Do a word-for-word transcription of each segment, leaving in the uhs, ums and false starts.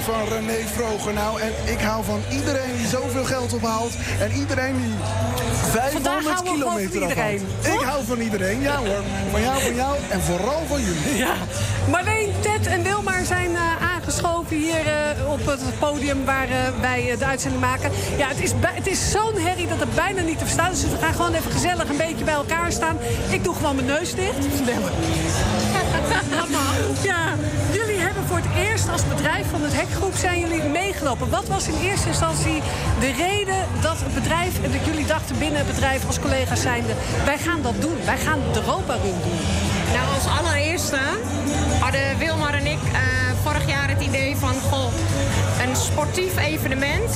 van René Vroger. Nou, en ik hou van iedereen die zoveel geld ophaalt. En iedereen die vijfhonderd kilometer afhaalt. Ik hou van iedereen, ja hoor. Van jou, van jou en vooral van jullie. Ja. Marleen, Ted en Wilmar zijn uh, aangeschoven hier uh, op het podium waar uh, wij uh, de uitzending maken. Ja, het is, het is zo'n herrie dat het bijna niet te verstaan is. Dus we gaan gewoon even gezellig een beetje bij elkaar staan. Ik doe gewoon mijn neus dicht. Ja, jullie hebben voor het eerst als bedrijf van het Hekgroep zijn jullie meegelopen. Wat was in eerste instantie de reden dat het bedrijf en dat jullie dachten binnen het bedrijf als collega's zijnde, wij gaan dat doen, wij gaan de Europa Run doen? Nou, als allereerste hadden Wilmar en ik uh, vorig jaar het idee van, goh, een sportief evenement.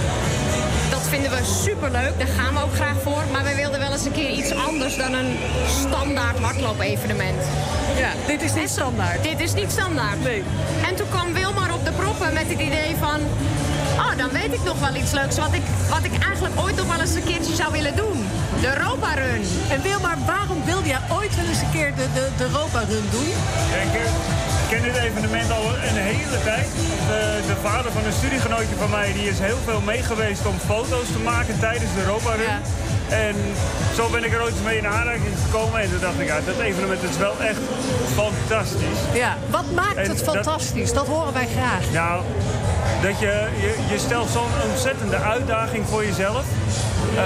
Dat vinden we superleuk, daar gaan we ook graag voor. Maar we wilden wel eens een keer iets anders dan een standaard hardloop-evenement. Ja, dit is niet standaard. Dit is niet standaard. Nee. En toen kwam Wilmar op de proppen met het idee van, oh, dan weet ik nog wel iets leuks wat ik, wat ik eigenlijk ooit nog wel eens een keertje zou willen doen. De Europa Run. En Wilmar, waarom wilde jij ooit wel eens een keer de, de, de Europa Run doen? Kijk, ik ken dit evenement al een hele tijd. De, de vader van een studiegenootje van mij die is heel veel mee geweest om foto's te maken tijdens de Europa Run. Ja. En zo ben ik er ooit mee in aanraking gekomen. En toen dacht ik, ja, dat evenement is wel echt fantastisch. Ja, wat maakt en het fantastisch? Dat, dat horen wij graag. Nou, dat je, je, je stelt zo'n ontzettende uitdaging voor jezelf. Uh,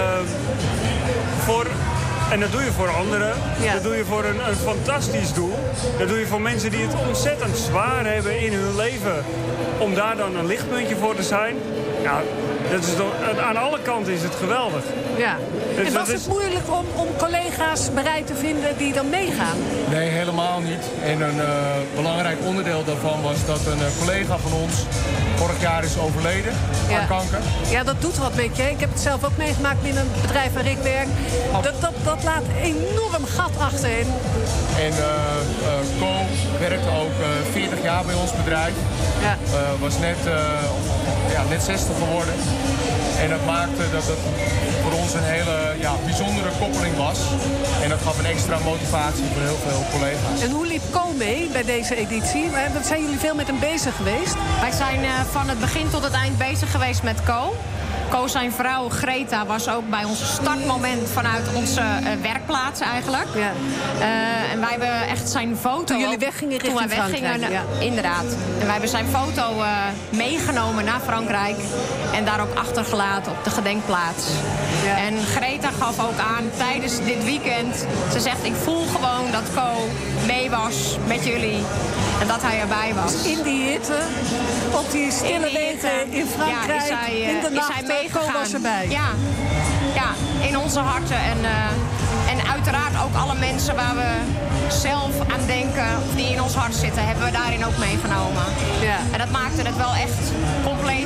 voor... En dat doe je voor anderen. Ja. Dat doe je voor een, een fantastisch doel. Dat doe je voor mensen die het ontzettend zwaar hebben in hun leven. Om daar dan een lichtpuntje voor te zijn. Nou, dat is toch, aan alle kanten is het geweldig. Ja. Dus en was het is... moeilijk om, om collega's bereid te vinden die dan meegaan? Nee, helemaal niet. En een uh, belangrijk onderdeel daarvan was dat een uh, collega van ons vorig jaar is overleden ja. aan kanker. Ja, dat doet wat met je. Ik heb het zelf ook meegemaakt binnen het bedrijf waar ik werk. Dat, dat, dat laat een enorm gat achter. En, en uh, uh, Co werkte ook uh, veertig jaar bij ons bedrijf. Ja. Uh, was net, uh, ja, net zestig geworden. En dat maakte dat het voor ons een hele ja, bijzondere koppeling was. En dat gaf een extra motivatie voor heel veel collega's. En hoe liep Co mee bij deze editie? Zijn jullie veel met hem bezig geweest? Wij zijn uh, van het begin tot het eind bezig geweest met Co. Co, zijn vrouw Greta, was ook bij ons startmoment vanuit onze uh, werkplaats eigenlijk. Ja. Uh, en wij hebben echt zijn foto... Toen jullie weggingen richting Toen wij weggingen, Frankrijk, ja. Inderdaad. En wij hebben zijn foto uh, meegenomen naar Frankrijk. En daar ook achtergelaten op de gedenkplaats. Ja. En Greta gaf ook aan tijdens dit weekend... Ze zegt, ik voel gewoon dat Co mee was met jullie. En dat hij erbij was. Dus in die hitte, op die stille wegen in Frankrijk, ja, is hij, uh, in de nacht, Co was erbij. Ja, ja, in onze harten. En, uh, en uiteraard ook alle mensen waar we zelf aan denken, die in ons hart zitten, hebben we daarin ook meegenomen. Ja. En dat maakte het wel echt compleet.